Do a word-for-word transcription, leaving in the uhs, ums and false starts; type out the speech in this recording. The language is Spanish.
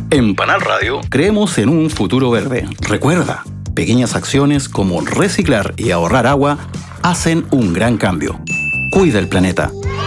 En Panal Radio creemos en un futuro verde. Recuerda, pequeñas acciones como reciclar y ahorrar agua hacen un gran cambio. Cuida el planeta.